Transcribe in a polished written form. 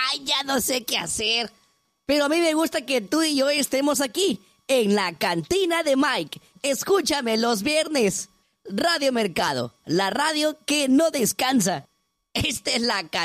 Ay, ya no sé qué hacer. Pero a mí me gusta que tú y yo estemos aquí, en la cantina de Mike. Escúchame los viernes. Radio Mercado, la radio que no descansa. Esta es la cantina.